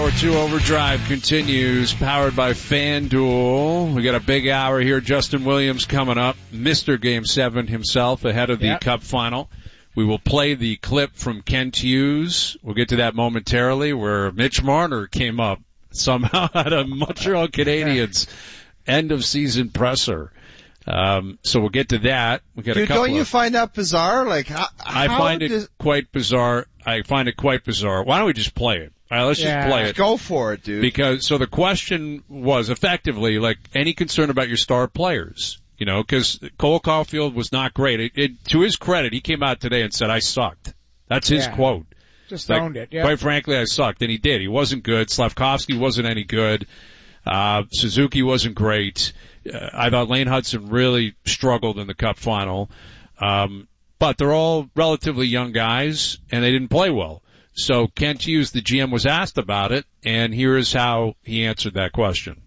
Hour 2 Overdrive continues, powered by FanDuel. We got a big hour here. Justin Williams coming up, Mr. Game 7 himself, ahead of the Cup final. We will play the clip from Kent Hughes. We'll get to that momentarily, where Mitch Marner came up somehow at a Montreal Canadiens end-of-season presser. So we'll get to that. We got a couple. Don't you find that bizarre? Like, I find it quite bizarre. Why don't we just play it? All right, let's just play it. Go for it, dude. Because, so the question was effectively, like, any concern about your star players? You know, because Cole Caulfield was not great. To his credit, he came out today and said, I sucked. That's his quote. Just owned it, yeah. Quite frankly, I sucked. And he did. He wasn't good. Slavkovsky wasn't any good. Suzuki wasn't great. I thought Lane Hudson really struggled in the Cup final. But they're all relatively young guys, and they didn't play well. So Kent Hughes, the GM, was asked about it, and here is how he answered that question.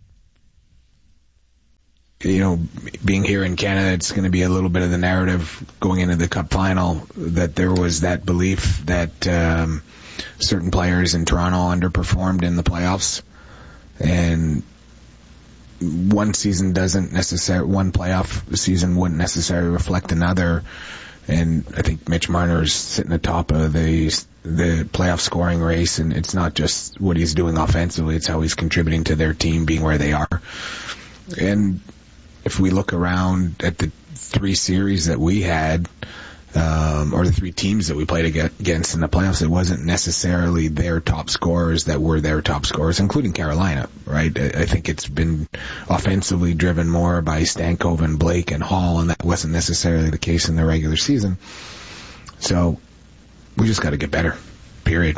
You know, being here in Canada, it's going to be a little bit of the narrative going into the Cup final that there was that belief that certain players in Toronto underperformed in the playoffs. And one playoff season wouldn't necessarily reflect another. And I think Mitch Marner is sitting atop of the playoff scoring race, and it's not just what he's doing offensively, it's how he's contributing to their team being where they are. And if we look around at the three series that we had, or the three teams that we played against in the playoffs, it wasn't necessarily their top scorers that were their top scorers, including Carolina, right? I think it's been offensively driven more by Stankov and Blake and Hall, and that wasn't necessarily the case in the regular season. So we just got to get better, period.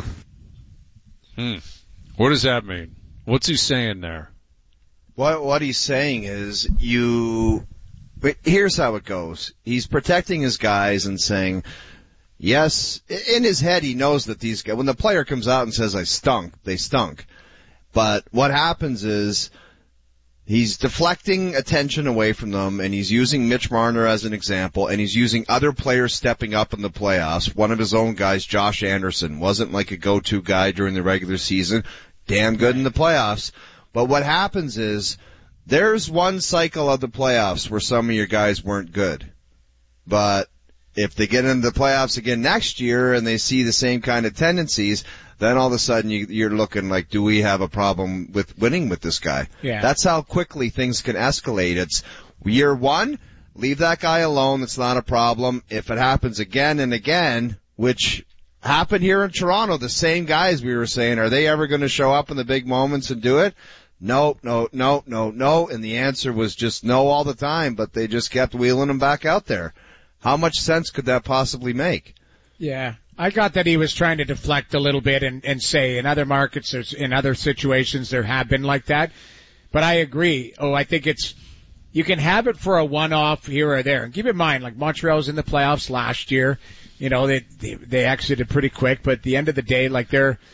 What does that mean? What's he saying there? What he's saying is here's how it goes. He's protecting his guys and saying, yes, in his head he knows that these guys, when the player comes out and says, I stunk, they stunk. But what happens is he's deflecting attention away from them, and he's using Mitch Marner as an example, and he's using other players stepping up in the playoffs. One of his own guys, Josh Anderson, wasn't like a go-to guy during the regular season, damn good in the playoffs. But what happens is, there's one cycle of the playoffs where some of your guys weren't good. But if they get into the playoffs again next year and they see the same kind of tendencies, then all of a sudden you're looking like, do we have a problem with winning with this guy? Yeah. That's how quickly things can escalate. It's year one, leave that guy alone. It's not a problem. If it happens again and again, which happened here in Toronto, the same guys we were saying, are they ever going to show up in the big moments and do it? No. And the answer was just no all the time, but they just kept wheeling him back out there. How much sense could that possibly make? Yeah. I got that he was trying to deflect a little bit and say in other markets, in other situations, there have been like that. But I agree. I think you can have it for a one-off here or there. And keep in mind, like Montreal was in the playoffs last year. You know, they exited pretty quick, but at the end of the day, like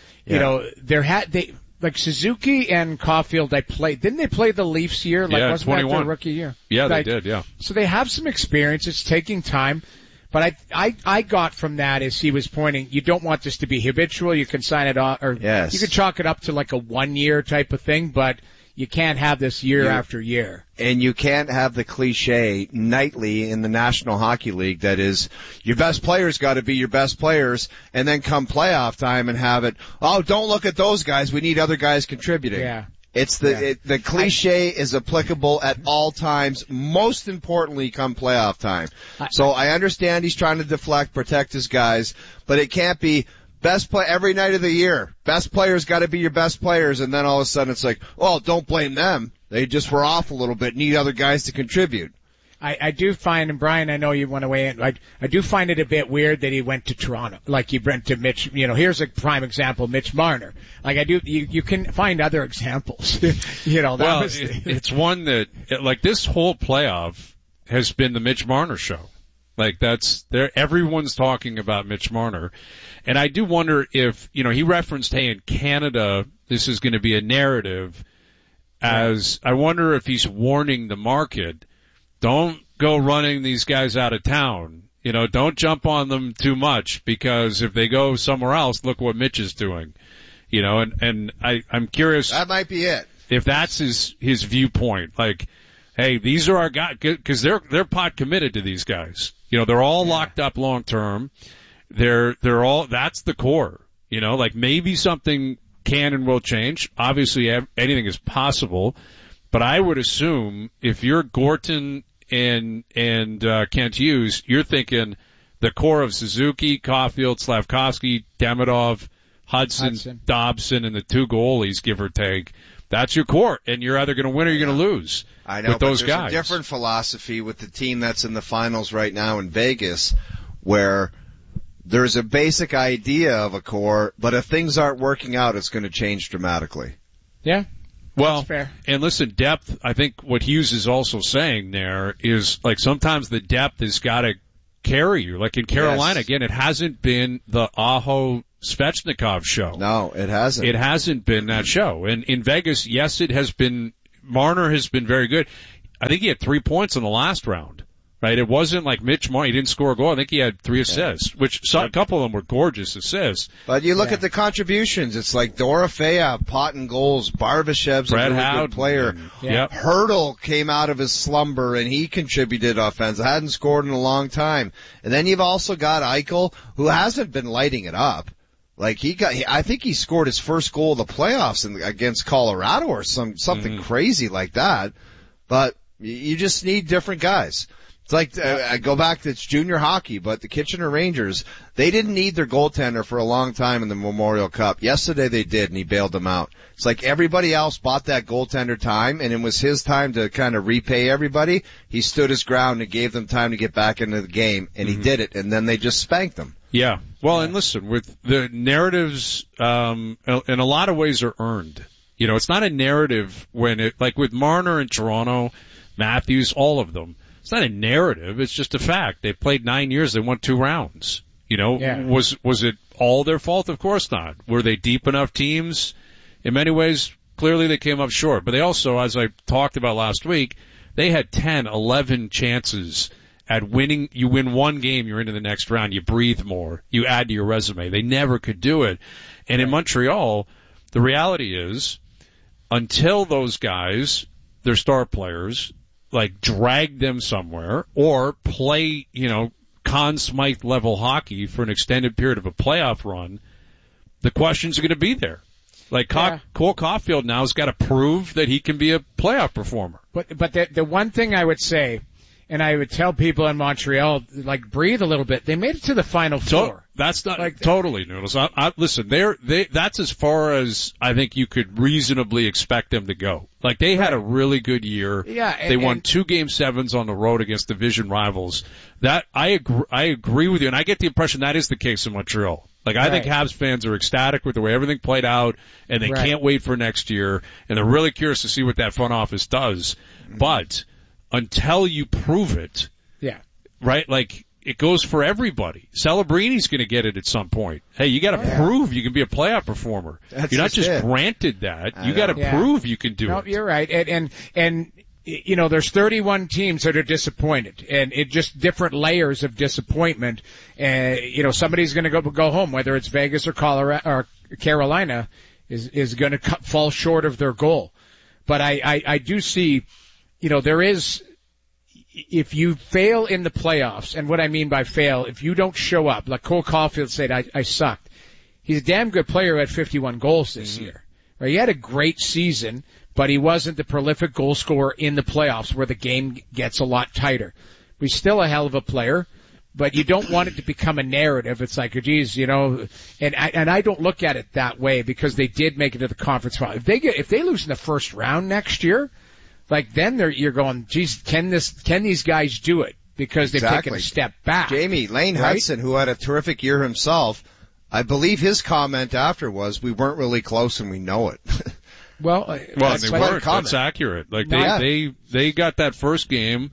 like Suzuki and Caulfield, didn't they play the Leafs year? Like, wasn't 21. that their rookie year? Yeah, they did, yeah. So they have some experience. It's taking time. But I got from that is he was pointing, you don't want this to be habitual. You can sign it off, or you can chalk it up to like a 1 year type of thing, but you can't have this year after year. And you can't have the cliche nightly in the National Hockey League that is, your best players got to be your best players, and then come playoff time and have it, don't look at those guys, we need other guys contributing. Yeah. It's the cliche is applicable at all times, most importantly come playoff time. So I understand he's trying to deflect, protect his guys, but it can't be best play every night of the year. Best players got to be your best players, and then all of a sudden it's like, don't blame them. They just were off a little bit, need other guys to contribute. I do find, and Brian, I know you want to weigh in, I do find it a bit weird that he went to Toronto. Like he went to Mitch, here's a prime example, Mitch Marner. Like you can find other examples. It's one that, like this whole playoff has been the Mitch Marner show. Like everyone's talking about Mitch Marner. And I do wonder if, he referenced, hey, in Canada, this is going to be a narrative I wonder if he's warning the market, don't go running these guys out of town. Don't jump on them too much, because if they go somewhere else, look what Mitch is doing. and I'm curious. That might be it. If that's his viewpoint, like, hey, these are our guys, cause they're pot committed to these guys. They're all locked up long term. They're all, that's the core, like maybe something can and will change. Obviously anything is possible, but I would assume if you're Gorton and Kent Hughes, you're thinking the core of Suzuki, Caulfield, Slavkovsky, Demidov, Hudson, Dobson, and the two goalies, give or take. That's your core, and you're either going to win or you're going to lose. I know, with those but there's guys. A different philosophy with the team that's in the finals right now in Vegas, where there's a basic idea of a core, but if things aren't working out, it's going to change dramatically. Yeah. Well, that's fair. And listen, depth, I think what Hughes is also saying there is, like, sometimes the depth has got to carry you. Like in Carolina, again, it hasn't been the Aho Svechnikov show. No, it hasn't. It hasn't been that show. And in Vegas, yes, it has been, Marner has been very good. I think he had 3 points in the last round, right? It wasn't like Mitch Marner, he didn't score a goal. I think he had 3 assists, which a couple of them were gorgeous assists. But you look at the contributions, it's like Dorofeyev, pot and goals, Barbashev's a really good player. Hurdle came out of his slumber and he contributed offense. Hadn't scored in a long time. And then you've also got Eichel, who hasn't been lighting it up. Like I think he scored his first goal of the playoffs against Colorado or something crazy like that. But you just need different guys. It's like, I go back to it's junior hockey, but the Kitchener Rangers, they didn't need their goaltender for a long time in the Memorial Cup. Yesterday they did, and he bailed them out. It's like everybody else bought that goaltender time, and it was his time to kind of repay everybody. He stood his ground and gave them time to get back into the game, and he did it, and then they just spanked them. Yeah. Well, and listen, with the narratives, in a lot of ways are earned. It's not a narrative like with Marner in Toronto, Matthews, all of them. It's not a narrative. It's just a fact. They played 9 years. They won 2 rounds. Was it all their fault? Of course not. Were they deep enough teams? In many ways, clearly they came up short. But they also, as I talked about last week, they had 10, 11 chances at winning. You win one game, you're into the next round. You breathe more. You add to your resume. They never could do it. And in Montreal, the reality is, until those guys, their star players, like drag them somewhere or play, Conn Smythe level hockey for an extended period of a playoff run, the questions are going to be there. Like Cole Caulfield now has got to prove that he can be a playoff performer. But the one thing I would say, and I would tell people in Montreal, like, breathe a little bit. They made it to the Final Four. That's not totally, Noodles. Listen, that's as far as I think you could reasonably expect them to go. Like, they had a really good year. Yeah, they won 2 Game 7s on the road against division rivals. That I agree with you, and I get the impression that is the case in Montreal. Like, I think Habs fans are ecstatic with the way everything played out, and they can't wait for next year, and they're really curious to see what that front office does. But until you prove it, right? Like, it goes for everybody. Celebrini's going to get it at some point. Hey, you got to prove you can be a playoff performer. You're not just granted that. You got to prove you can do it. No, you're right. And there's 31 teams that are disappointed, and it just different layers of disappointment. Somebody's going to go home, whether it's Vegas or Colorado or Carolina, is going to fall short of their goal. But I do see, there is, if you fail in the playoffs, and what I mean by fail, if you don't show up, like Cole Caulfield said, I sucked. He's a damn good player who had 51 goals this year. Right? He had a great season, but he wasn't the prolific goal scorer in the playoffs where the game gets a lot tighter. He's still a hell of a player, but you don't want it to become a narrative. It's like, geez, and I don't look at it that way because they did make it to the conference final. If they lose in the first round next year, like then you're going, geez, can these guys do it? Because they've taken a step back. Jamie, Lane Hudson, who had a terrific year himself, I believe his comment after was, we weren't really close and we know it. Well, they weren't. That's accurate. Like they got that first game,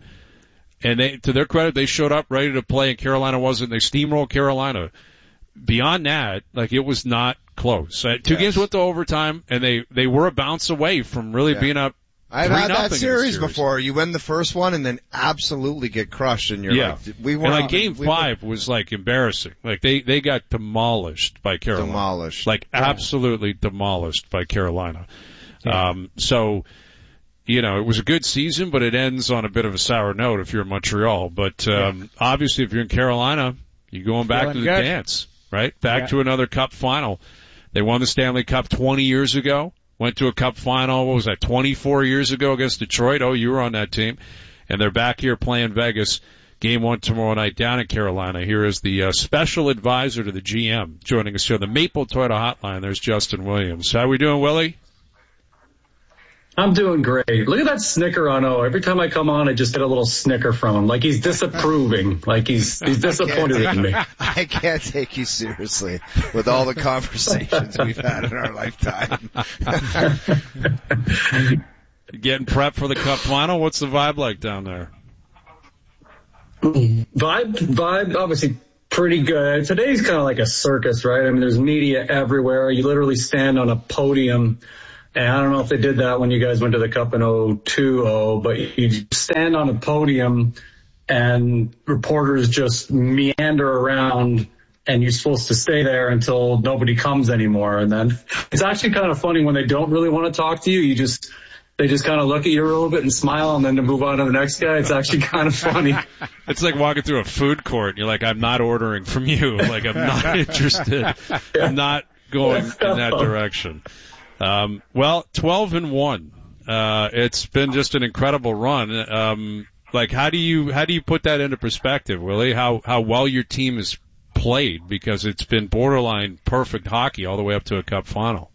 and to their credit, they showed up ready to play, and Carolina wasn't. They steamrolled Carolina. Beyond that, like, it was not close. 2 games went to overtime, and they were a bounce away from really being up I've had that series before. You win the first one and then absolutely get crushed, and you're like, we weren't. And like Game 5 was like embarrassing. Like they got demolished by Carolina. Absolutely demolished by Carolina. Yeah. So, you know, it was a good season, but it ends on a bit of a sour note if you're in Montreal. But obviously, if you're in Carolina, you're going back to the dance, right? Back to another Cup final. They won the Stanley Cup 20 years ago. Went to a Cup final, what was that, 24 years ago against Detroit? Oh, you were on that team. And they're back here playing Vegas. Game 1 tomorrow night down in Carolina. Here is the special advisor to the GM joining us here on the Maple Toyota Hotline. There's Justin Williams. How we doing, Willie? I'm doing great. Look at that snicker on O. Every time I come on, I just get a little snicker from him. Like he's disapproving. Like he's disappointed in me. I can't take you seriously with all the conversations we've had in our lifetime. Getting prepped for the Cup final? What's the vibe like down there? Vibe, obviously pretty good. Today's kind of like a circus, right? I mean, there's media everywhere. You literally stand on a podium. And I don't know if they did that when you guys went to the Cup in 2020, but you stand on a podium and reporters just meander around and you're supposed to stay there until nobody comes anymore. And then it's actually kind of funny when they don't really want to talk to you. They just kind of look at you a little bit and smile and then to move on to the next guy. It's actually kind of funny. It's like walking through a food court and you're like, I'm not ordering from you. Like, I'm not interested. I'm not going in that direction. Well, 12-1. It's been just an incredible run. Like, how do you put that into perspective, Willie? How well your team has played, because it's been borderline perfect hockey all the way up to a Cup final.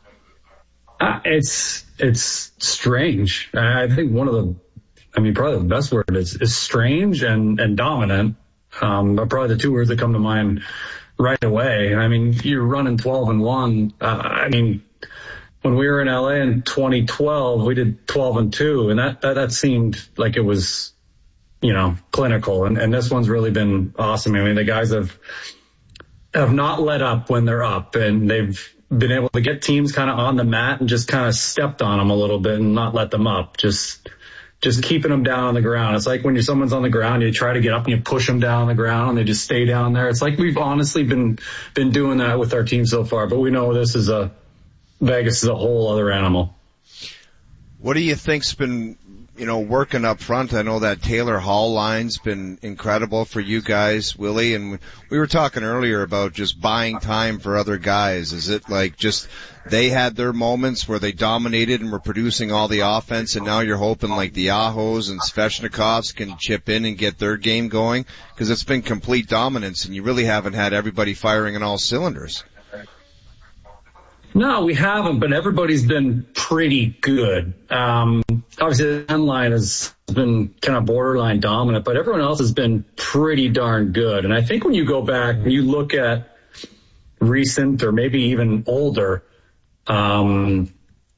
It's strange. I think probably the best word is strange and dominant. Are probably the two words that come to mind right away. I mean, you're running 12-1. When we were in LA in 2012, we did 12-2, and that seemed like it was, clinical. And this one's really been awesome. I mean, the guys have not let up when they're up, and they've been able to get teams kind of on the mat and just kind of stepped on them a little bit and not let them up. Just keeping them down on the ground. It's like when someone's on the ground, you try to get up and you push them down on the ground and they just stay down there. It's like we've honestly been doing that with our team so far, but we know Vegas is a whole other animal. What do you think's been, working up front? I know that Taylor Hall line's been incredible for you guys, Willie, and we were talking earlier about just buying time for other guys. Is it like just they had their moments where they dominated and were producing all the offense, and now you're hoping like the Ahos and Svechnikovs can chip in and get their game going? Because it's been complete dominance, and you really haven't had everybody firing on all cylinders. No, we haven't, but everybody's been pretty good. Obviously, the end line has been kind of borderline dominant, but everyone else has been pretty darn good. And I think when you go back and you look at recent or maybe even older, Stanley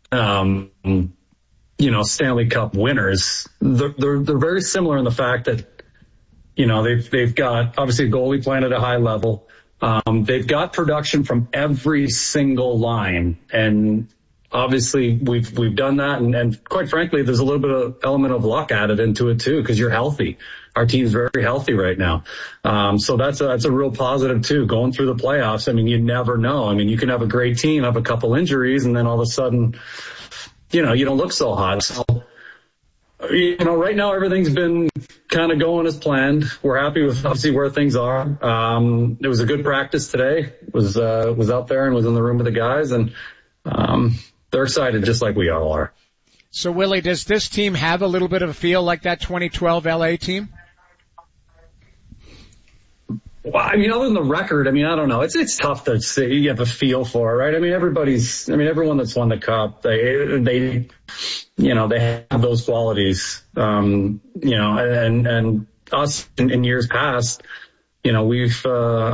Cup winners, they're very similar in the fact that, they've got obviously a goalie playing at a high level. They've got production from every single line, and obviously we've done that, and quite frankly, there's a little bit of element of luck added into it too, because you're healthy. Our team's very healthy right now. So that's a real positive too, going through the playoffs. I mean, you never know. I mean, you can have a great team, have a couple injuries, and then all of a sudden, you don't look so hot. So, right now everything's been kind of going as planned. We're happy with obviously where things are. It was a good practice today. Was out there and was in the room with the guys, and they're excited just like we all are. So Willie, does this team have a little bit of a feel like that 2012 LA team? Well, I mean, other than the record, I don't know. It's tough to say you have a feel for it, right? I mean, everyone that's won the Cup, they have those qualities, and us in years past, we've,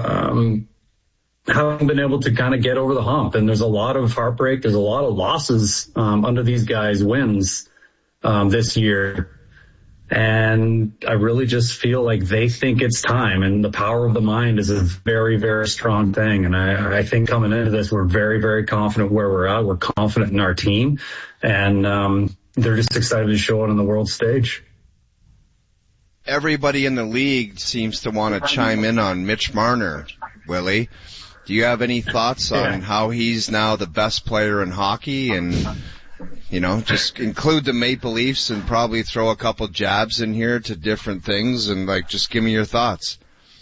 haven't been able to kind of get over the hump, and there's a lot of heartbreak. There's a lot of losses, under these guys' wins, this year. And I really just feel like they think it's time, and the power of the mind is a very, very strong thing. And I think coming into this, we're very, very confident where we're at. We're confident in our team. And, they're just excited to show it on the world stage. Everybody in the league seems to want to chime in on Mitch Marner, Willie. Do you have any thoughts on how he's now the best player in hockey, and, just include the Maple Leafs and probably throw a couple jabs in here to different things, and just give me your thoughts.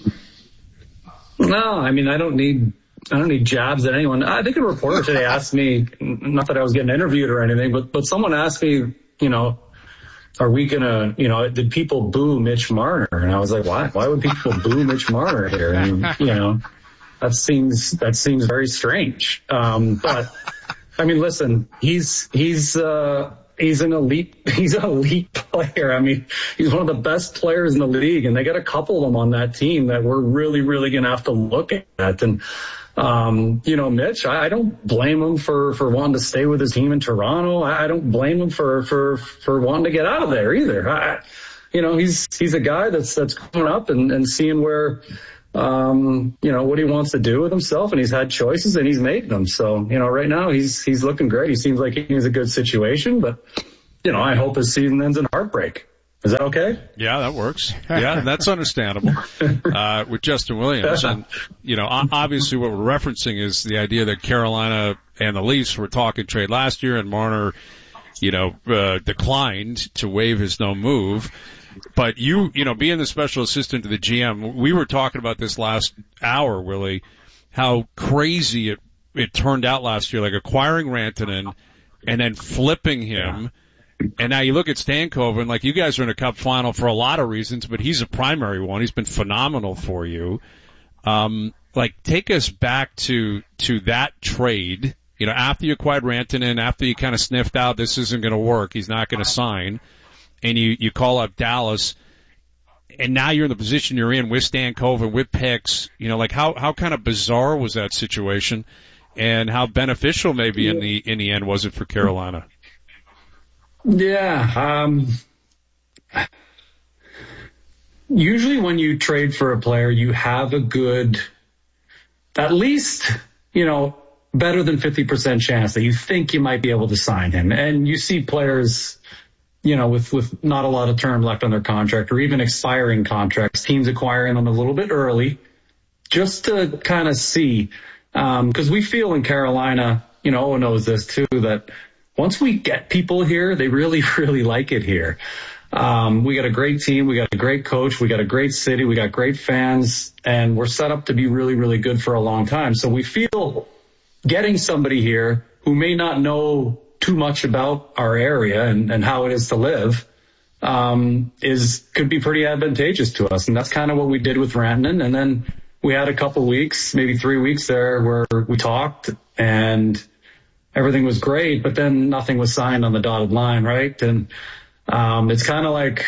No, I mean, I don't need jabs at anyone. I think a reporter today asked me, not that I was getting interviewed or anything, but someone asked me, are we gonna, did people boo Mitch Marner? And I was like, why? Why would people boo Mitch Marner here? And, that seems very strange. But I mean, listen, he's an elite player. I mean, he's one of the best players in the league, and they got a couple of them on that team that we're really, really going to have to look at. And, Mitch, I don't blame him for wanting to stay with his team in Toronto. I don't blame him for wanting to get out of there either. He's a guy that's going up and seeing where, what he wants to do with himself, and he's had choices and he's made them. So, right now he's looking great. He seems like he's a good situation, but, I hope his season ends in heartbreak. Is that okay? Yeah, that works. Yeah, that's understandable. With Justin Williams. And, obviously what we're referencing is the idea that Carolina and the Leafs were talking trade last year, and Marner, declined to waive his no move. But being the special assistant to the GM, we were talking about this last hour, Willie, how crazy it turned out last year, like acquiring Rantanen and then flipping him. And now you look at Stankoven, like, you guys are in a cup final for a lot of reasons, but he's a primary one. He's been phenomenal for you. Take us back to that trade, after you acquired Rantanen, after you kind of sniffed out this isn't going to work, he's not going to sign, and you call up Dallas, and now you're in the position you're in with Stankoven, with picks, how kind of bizarre was that situation, and how beneficial maybe in the end was it for Carolina? Yeah. Usually when you trade for a player, you have a good, at least, better than 50% chance that you think you might be able to sign him. And you see players, with not a lot of term left on their contract, or even expiring contracts, teams acquiring them a little bit early just to kind of see. Cause we feel in Carolina, Owen knows this too, that once we get people here, they really, really like it here. We got a great team. We got a great coach. We got a great city. We got great fans, and we're set up to be really, really good for a long time. So we feel getting somebody here who may not know too much about our area and how it is to live, could be pretty advantageous to us. And that's kind of what we did with Rantanen. And then we had a couple weeks, maybe 3 weeks there where we talked and everything was great, but then nothing was signed on the dotted line, right? And it's kind of like,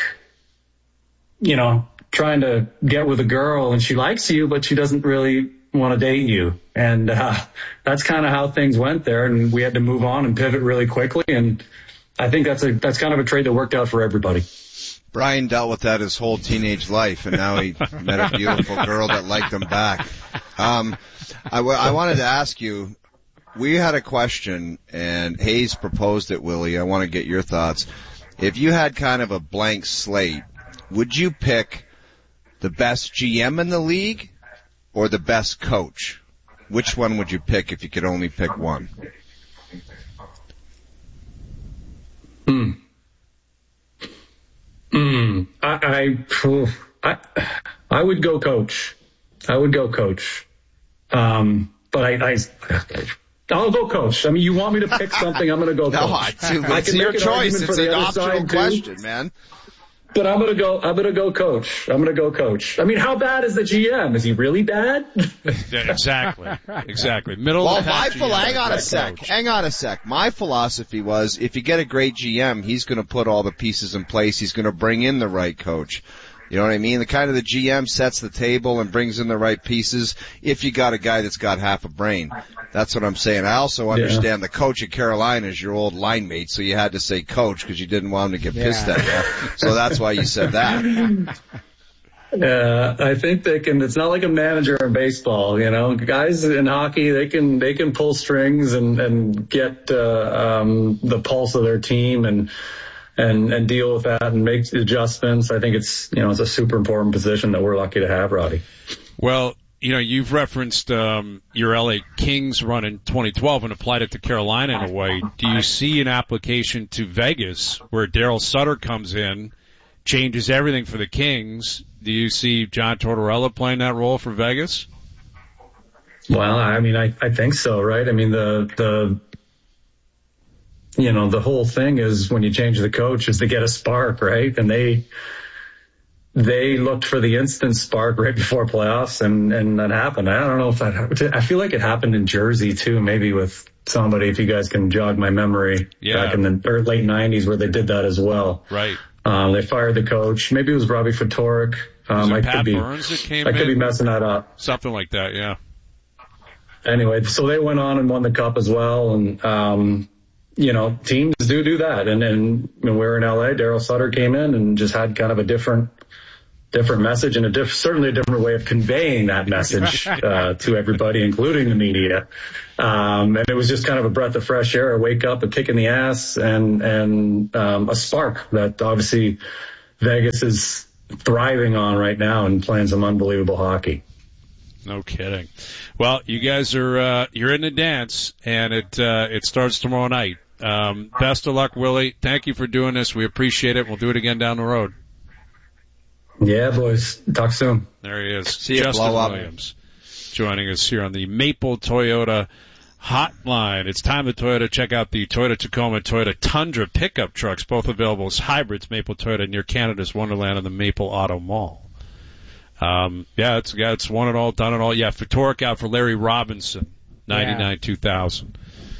trying to get with a girl and she likes you, but she doesn't really want to date you. And that's kind of how things went there, and we had to move on and pivot really quickly. And I think that's kind of a trade that worked out for everybody. Brian dealt with that his whole teenage life, and now he met a beautiful girl that liked him back. I wanted to ask you, we had a question, and Hayes proposed it, Willie. I want to get your thoughts. If you had kind of a blank slate, would you pick the best GM in the league or the best coach? Which one would you pick if you could only pick one? I would go coach. But I'll go coach. I mean, you want me to pick something, I'm going to go coach. It's your choice. It's an optional question, man. But I'm going to go coach. I mean, how bad is the GM? Is he really bad? Yeah, exactly. Middle of the pack. Hang on a sec. My philosophy was, if you get a great GM, he's going to put all the pieces in place. He's going to bring in the right coach. You know what I mean? The GM sets the table and brings in the right pieces if you got a guy that's got half a brain. That's what I'm saying. I also understand the coach at Carolina is your old line mate, so you had to say coach because you didn't want him to get pissed at you. So that's why you said that. I think they can. It's not like a manager in baseball, you know. Guys in hockey, they can pull strings and get the pulse of their team and deal with that and make adjustments. I think it's a super important position that we're lucky to have, Roddy. Well, you've referenced your LA Kings run in 2012 and applied it to Carolina in a way. Do you see an application to Vegas where Daryl Sutter comes in, changes everything for the Kings? Do you see John Tortorella playing that role for Vegas? Well, I mean, I think so, right? I mean, the whole thing is when you change the coach is to get a spark, right? And they looked for the instant spark right before playoffs, and that happened. I don't know if that happened. I feel like it happened in Jersey too, maybe with somebody, if you guys can jog my memory, back in the late 90s where they did that as well. Right. They fired the coach. Maybe it was Robbie Ftorek. Pat Burns that came in? I could be messing that up. Something like that, yeah. Anyway, so they went on and won the cup as well, and teams do that. And when we were in LA, Daryl Sutter came in and just had kind of a different message and certainly a different way of conveying that message to everybody, including the media. And it was just kind of a breath of fresh air, a wake up, a kick in the ass, and a spark that obviously Vegas is thriving on right now and playing some unbelievable hockey. No kidding. Well, you guys are you're in the dance, and it starts tomorrow night. Best of luck, Willie. Thank you for doing this. We appreciate it. We'll do it again down the road. Yeah, boys. Talk soon. There he is. See you, Justin blow up. Williams joining us here on the Maple Toyota Hotline. It's time to Toyota. Check out the Toyota Tacoma, Toyota Tundra pickup trucks, both available as hybrids. Maple Toyota near Canada's Wonderland and the Maple Auto Mall. It's won it all, done it all. Yeah, Ftorek out for Larry Robinson, 99-2000.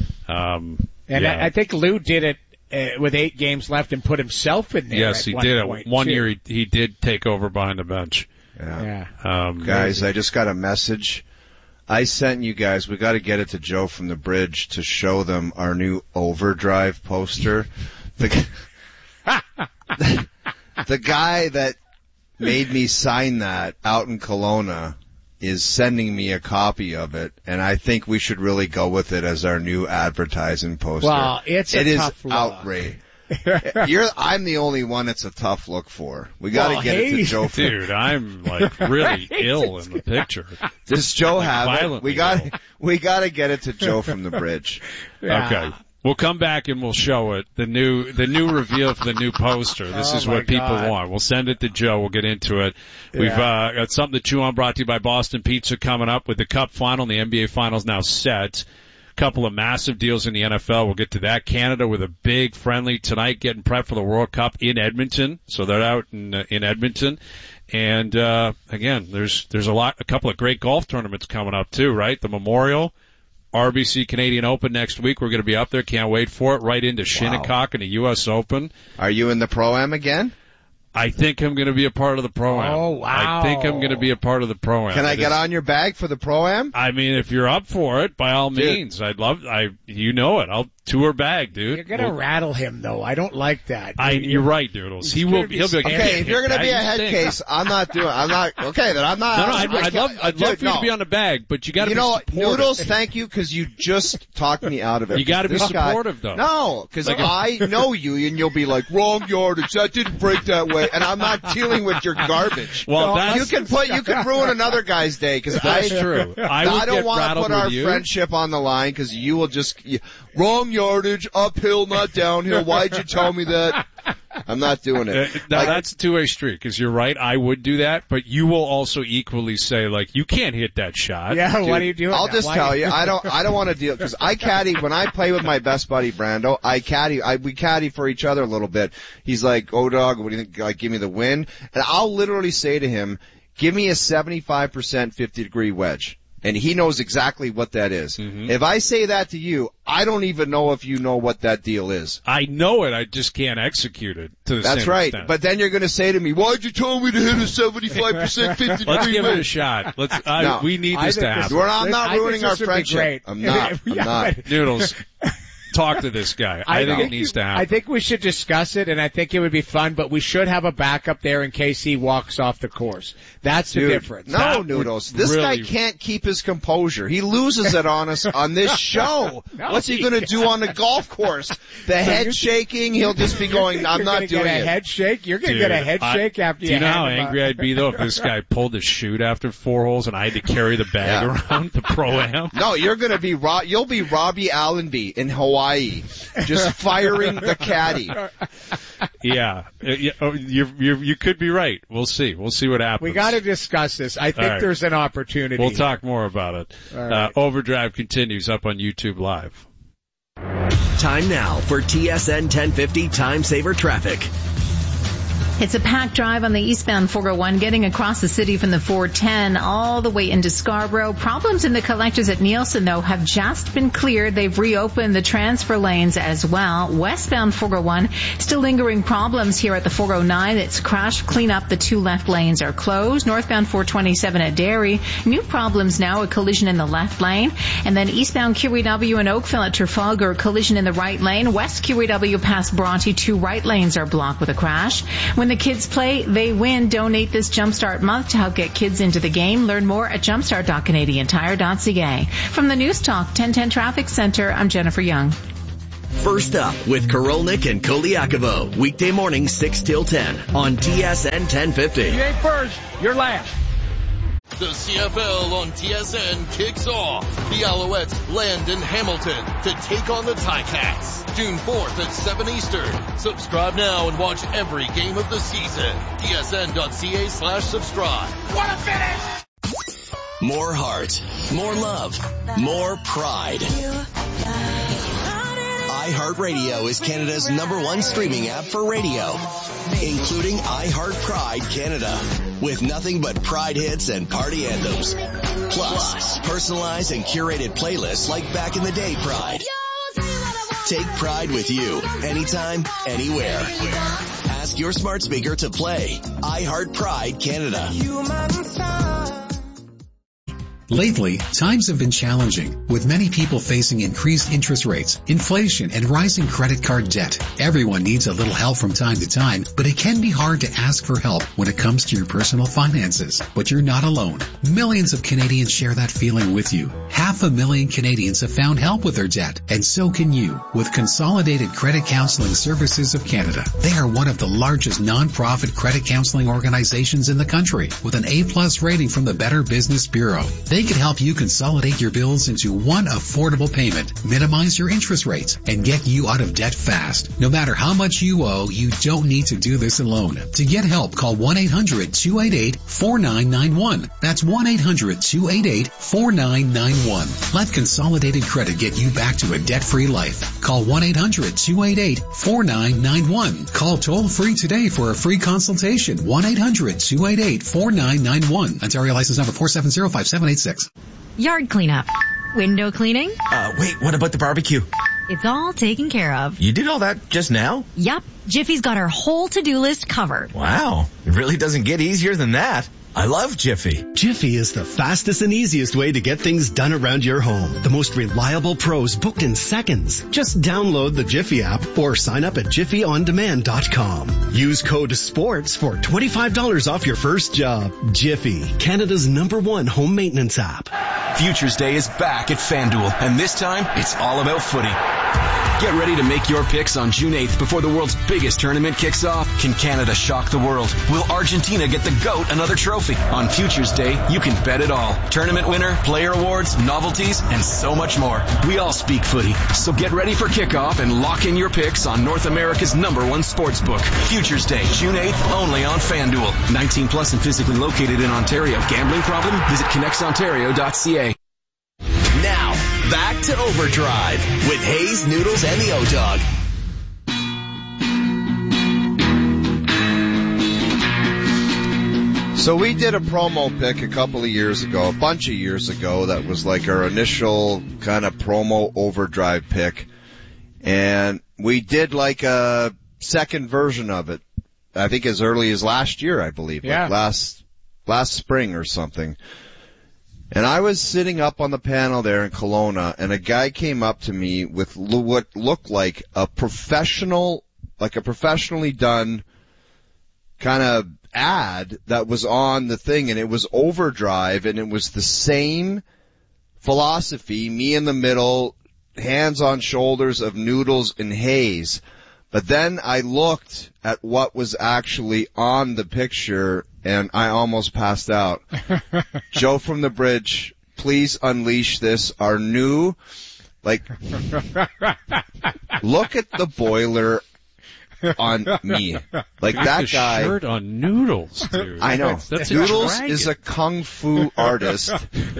I think Lou did it with 8 games left and put himself in there. Yes, he did. One year he did take over behind the bench. Yeah. Guys, I just got a message. I sent you guys, we got to get it to Joe from the bridge to show them our new Overdrive poster. The guy that made me sign that out in Kelowna is sending me a copy of it, and I think we should really go with it as our new advertising poster. Well, it is outrage. I'm the only one it's a tough look for. We got to get it to Joe. Dude, I'm like really ill in the picture. Does Joe have it? We got to get it to Joe from the bridge. Yeah. Okay. We'll come back and we'll show it. The new reveal for the new poster. This is what people want. We'll send it to Joe. We'll get into it. We've got something to chew on brought to you by Boston Pizza coming up with the Cup Final and the NBA Finals now set. Couple of massive deals in the NFL. We'll get to that. Canada with a big friendly tonight, getting prepped for the World Cup in Edmonton. So they're out in Edmonton. And again, there's a couple of great golf tournaments coming up too, right? The Memorial, RBC Canadian Open next week. We're going to be up there. Can't wait for it. Right into Shinnecock and the U.S. Open. Are you in the Pro-Am again? I think I'm going to be a part of the Pro-Am. Oh, wow. I think I'm going to be a part of the Pro-Am. Can I get on your bag for the Pro-Am? I mean, if you're up for it, by all means. I'd love, I'll tour bag, dude. You're going to rattle him, though. I don't like that. You're right, Doodles. He'll be like, okay, if you're going to be a head case, I'm not, okay, then I'm not. No, I'd love for you to be on the bag, but you got to be supportive. Noodles, thank you, because you just talked me out of it. You got to be supportive, though. No, because I know you, and you'll be like, wrong yardage, that didn't break that way, and I'm not dealing with your garbage. Well, you can ruin another guy's day, because that's true. I don't want to put our friendship on the line, because you will just, wrong yardage, uphill, not downhill, why'd you tell me that? I'm not doing it. No, that's a two-way street, because you're right, I would do that, but you will also equally say, like, you can't hit that shot. Yeah, dude, what are you doing? I'll just tell you, I don't want to deal, because I caddy, when I play with my best buddy Brando, we caddy for each other a little bit. He's like, oh dog, what do you think, like, give me the win? And I'll literally say to him, give me a 75% 50-degree wedge. And he knows exactly what that is. Mm-hmm. If I say that to you, I don't even know if you know what that deal is. I know it, I just can't execute it to the That's same right. extent. But then you're going to say to me, why'd you tell me to hit a 75% 50-degree Let's give it a shot. We need this to happen. I'm not ruining our friendship. I'm not. Noodles. talk to this guy. I think it needs to happen. I think we should discuss it, and I think it would be fun, but we should have a backup there in case he walks off the course. That's the difference. No, Noodles. This guy can't keep his composure. He loses it on us on this show. What's he going to do on the golf course? The head shaking, he'll just be going, I'm not doing it. A head shake? You're going to get a head shake after you do you know how angry I'd be, though, if this guy pulled his chute after 4 holes and I had to carry the bag around the Pro-Am? No, you're going to be you'll be Robbie Allenby in Hawaii, just firing the caddy. Yeah, you could be right. We'll see. We'll see what happens. We got to discuss this. I think there's an opportunity. We'll talk more about it. Right. Overdrive continues up on YouTube Live. Time now for TSN 1050 Time Saver Traffic. It's a packed drive on the eastbound 401 getting across the city from the 410 all the way into Scarborough. Problems in the collectors at Nielsen, though, have just been cleared. They've reopened the transfer lanes as well. Westbound 401, still lingering problems here at the 409. It's crash cleanup. The 2 left lanes are closed. Northbound 427 at Derry. New problems now, a collision in the left lane. And then eastbound QEW and Oakville at Trafalgar, collision in the right lane. West QEW past Bronte, 2 right lanes are blocked with a crash. When the kids play, they win. Donate this Jumpstart month to help get kids into the game. Learn more at jumpstart.canadiantire.ca. From the News Talk 1010 Traffic Center, I'm Jennifer Young. First up with Korolnik and Koliakovo. Weekday morning 6 till 10 on TSN 1050. You ain't first, you're last. The CFL on TSN kicks off. The Alouettes land in Hamilton to take on the Ticats. June 4th at 7 Eastern. Subscribe now and watch every game of the season. TSN.ca/subscribe. What a finish! More heart, more love, more pride. iHeartRadio is Canada's #1 streaming app for radio, including iHeart Pride Canada, with nothing but Pride hits and party anthems. Plus, personalized and curated playlists like Back in the Day Pride. Take Pride with you, anytime, anywhere. Ask your smart speaker to play iHeart Pride Canada. Lately, times have been challenging, with many people facing increased interest rates, inflation, and rising credit card debt. Everyone needs a little help from time to time, but it can be hard to ask for help when it comes to your personal finances. But you're not alone. Millions of Canadians share that feeling with you. 500,000 Canadians have found help with their debt, and so can you, with Consolidated Credit Counseling Services of Canada. They are one of the largest non-profit credit counseling organizations in the country, with an A+ rating from the Better Business Bureau. They can help you consolidate your bills into one affordable payment, minimize your interest rates, and get you out of debt fast. No matter how much you owe, you don't need to do this alone. To get help, call 1-800-288-4991. That's 1-800-288-4991. Let Consolidated Credit get you back to a debt-free life. Call 1-800-288-4991. Call toll-free today for a free consultation. 1-800-288-4991. Ontario license number 4705786. Yard cleanup. Window cleaning. Wait, what about the barbecue? It's all taken care of. You did all that just now? Yup. Jiffy's got our whole to-do list covered. Wow. It really doesn't get easier than that. I love Jiffy. Jiffy is the fastest and easiest way to get things done around your home. The most reliable pros booked in seconds. Just download the Jiffy app or sign up at jiffyondemand.com. Use code SPORTS for $25 off your first job. Jiffy, Canada's #1 home maintenance app. Futures Day is back at FanDuel, and this time it's all about footy. Get ready to make your picks on June 8th before the world's biggest tournament kicks off. Can Canada shock the world? Will Argentina get the GOAT another trophy? On Futures Day, you can bet it all. Tournament winner, player awards, novelties, and so much more. We all speak footy, so get ready for kickoff and lock in your picks on North America's #1 sportsbook. Futures Day, June 8th, only on FanDuel. 18 plus and physically located in Ontario. Gambling problem? Visit connectsontario.ca. Now, back to Overdrive with Hayes, Noodles, and the O-Dog. So we did a promo pick a bunch of years ago, that was like our initial kind of promo Overdrive pick. And we did like a second version of it, I think as early as last year, I believe. Yeah. Like last spring or something. And I was sitting up on the panel there in Kelowna, and a guy came up to me with what looked like a professionally done kind of ad that was on the thing, and it was Overdrive, and it was the same philosophy, me in the middle, hands on shoulders of Noodles and Hayes. But then I looked at what was actually on the picture, and I almost passed out. Joe from the Bridge, please unleash this. Our new, look at the boiler on me. Like that guy. Shirt on Noodles, dude. I know. That's Noodles is a kung fu artist.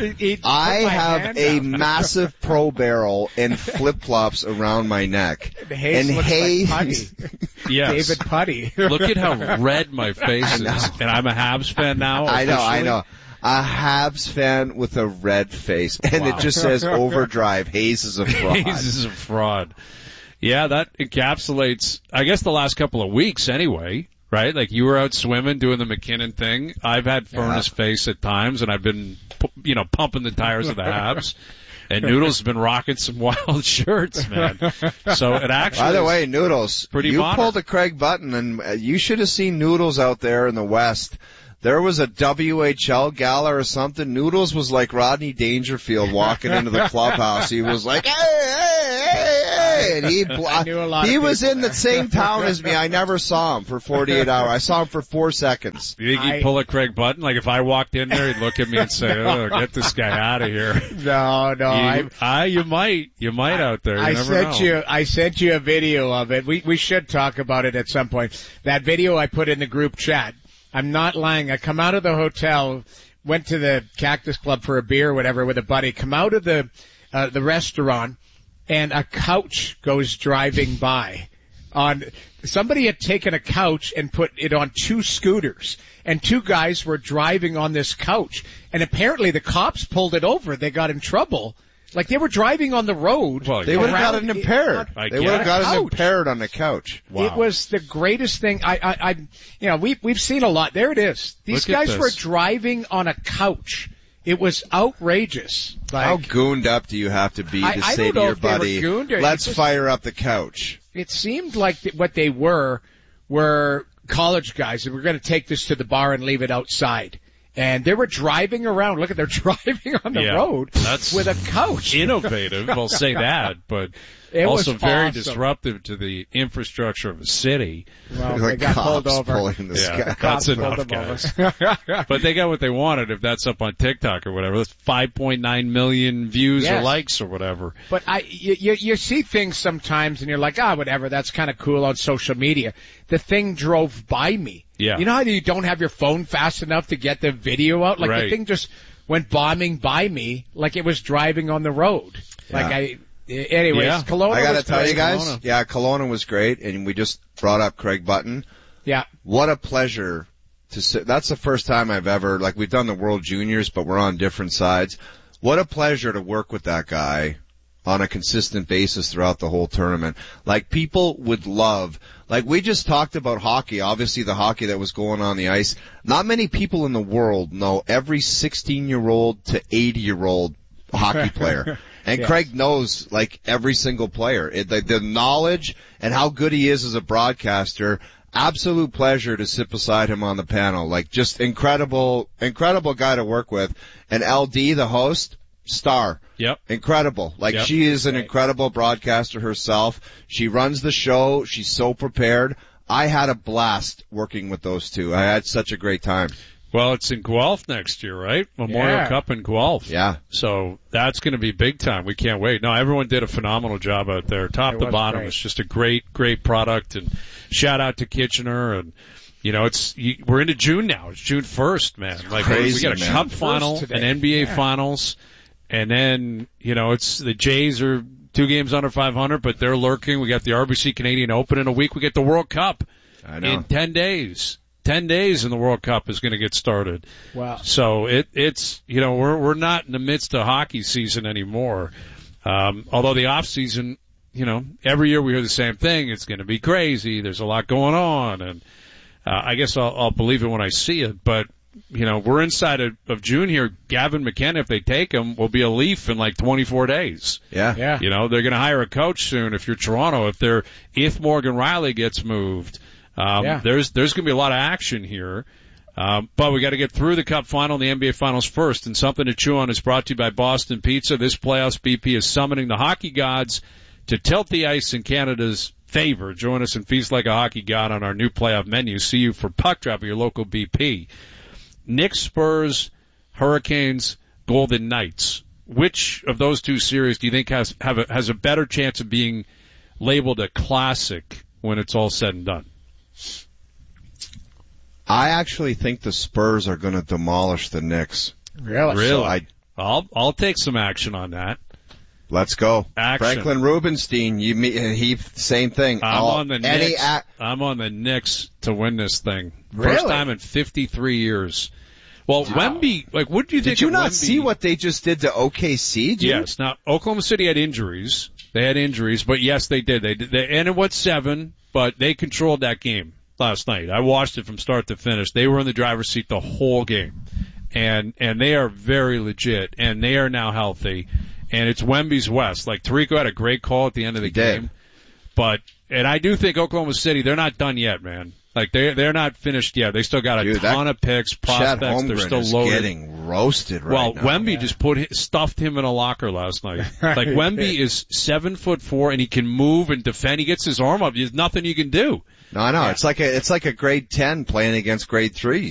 I have a massive pro barrel and flip-flops around my neck. And Hayes like yes. David Putty. Look at how red my face is. And I'm a Habs fan now. I know. A Habs fan with a red face. And It just says Overdrive. Hayes is a fraud. Hayes is a fraud. Yeah, that encapsulates, I guess, the last couple of weeks anyway, right? Like you were out swimming doing the McKinnon thing. I've had furnace face at times, and I've been, pumping the tires of the Habs. And Noodles has been rocking some wild shirts, man. So it actually. By the way, Noodles, you modern. pulled a Craig Button, and you should have seen Noodles out there in the West. There was a WHL gala or something. Noodles was like Rodney Dangerfield walking into the clubhouse. He was like, hey, and he was in the same town as me. I never saw him for 48 hours. I saw him for 4 seconds. You think he'd pull a Craig Button? Like if I walked in there, he'd look at me and say, "Oh, get this guy out of here." No. You might out there. I sent you a video of it. We should talk about it at some point. That video I put in the group chat. I'm not lying. I come out of the hotel, went to the Cactus Club for a beer or whatever with a buddy, come out of the restaurant, and a couch goes driving by. Somebody had taken a couch and put it on 2 scooters, and 2 guys were driving on this couch, and apparently the cops pulled it over. They got in trouble. Like they were driving on the road. Well, they would have gotten impaired. They would have gotten impaired on the couch. Wow. It was the greatest thing. We've seen a lot. There it is. These guys were driving on a couch. It was outrageous. How gooned up do you have to be to say to your buddy, let's fire up the couch? It seemed like what they were college guys that were going to take this to the bar and leave it outside. And they were driving around. Look at, they're driving on the road with a couch. Innovative, I'll say that, but also very disruptive to the infrastructure of a city. Well, they got pulled over. That's enough, guys. But they got what they wanted if that's up on TikTok or whatever. That's 5.9 million views or likes or whatever. But you see things sometimes and you're like, whatever, that's kind of cool on social media. The thing drove by me. Yeah. You know how you don't have your phone fast enough to get the video out? Like the thing just went bombing by me like it was driving on the road. Anyways, Kelowna I gotta was tell great. you guys, Kelowna was great, and we just brought up Craig Button. Yeah. What a pleasure to sit. That's the first time I've ever, we've done the World Juniors, but we're on different sides. What a pleasure to work with that guy on a consistent basis throughout the whole tournament. People would love, we just talked about hockey, obviously the hockey that was going on the ice. Not many people in the world know every 16-year-old to 80-year-old hockey player. And Craig knows, every single player. The knowledge and how good he is as a broadcaster, absolute pleasure to sit beside him on the panel. Just incredible guy to work with. And LD, the host, star. Yep. Incredible. She is an incredible broadcaster herself. She runs the show. She's so prepared. I had a blast working with those two. I had such a great time. Well, it's in Guelph next year, right? Memorial Cup in Guelph. Yeah. So that's going to be big time. We can't wait. No, everyone did a phenomenal job out there. Top to bottom. It's just a great product. And shout out to Kitchener. And, we're into June now. It's June 1st, man. Crazy, we got a Cup final, an NBA finals. And then, it's the Jays are 2 games under 500, but they're lurking. We got the RBC Canadian Open in a week. We get the World Cup in 10 days. 10 days and the World Cup is going to get started. Wow. So it's, we're not in the midst of hockey season anymore. Although the off season, every year we hear the same thing. It's going to be crazy. There's a lot going on. And, I guess I'll believe it when I see it, but we're inside of June here. Gavin McKenna, if they take him, will be a Leaf in like 24 days. Yeah. They're going to hire a coach soon if you're Toronto. If Morgan Riley gets moved, there's going to be a lot of action here. But we got to get through the Cup final and the NBA Finals first. And Something to Chew On is brought to you by Boston Pizza. This playoffs, BP is summoning the hockey gods to tilt the ice in Canada's favor. Join us and feast like a hockey god on our new playoff menu. See you for Puck Drop at your local BP. Knicks, Spurs, Hurricanes, Golden Knights. Which of those two series do you think has a better chance of being labeled a classic when it's all said and done? I actually think the Spurs are going to demolish the Knicks. Really? So I'll take some action on that. Let's go. Action. Franklin Rubenstein, same thing. I'm on the Knicks to win this thing. Really? First time in 53 years. Well, wow. Wemby, what do you think? Did you not Wemby? see what they just did to OKC? Yes. Now, Oklahoma City had injuries. But yes, they did. They ended with 7, but they controlled that game last night. I watched it from start to finish. They were in the driver's seat the whole game. And they are very legit, and they are now healthy. And it's Wemby's West. Like, Tirico had a great call at the end of the game. And I do think Oklahoma City, they're not done yet, man. Like, they're not finished yet. They still got a ton of picks, prospects. They're still loaded. Getting roasted right now. Wemby just stuffed him in a locker last night. Like, Wemby is 7'4", and he can move and defend. He gets his arm up. There's nothing you can do. No, I know. Yeah. It's like a grade 10 playing against grade 3.